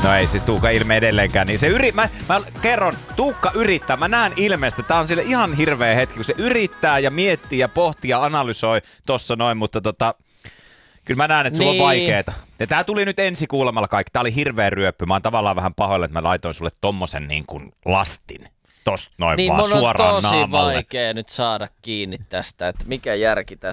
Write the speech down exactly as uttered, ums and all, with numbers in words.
No ei siis Tuukka ilme edelleenkään. Niin se yri... mä, mä kerron, Tuukka yrittää. Mä näen ilmeestä. Tää on sille ihan hirveä hetki, kun se yrittää ja miettii ja pohtii ja analysoi tossa noin, mutta tota... Kyllä mä näen, että sulla niin. on vaikeeta. Ja tää tuli nyt ensi kuulemalla kaikki. Tää oli hirveä ryöppy. Mä oon tavallaan vähän pahoilla, että mä laitoin sulle tommosen niin kuin lastin. Tosta noin niin, vaan suoraan naamalle. Niin mun on tosi vaikea nyt saada kiinni tästä, että mikä järki tässä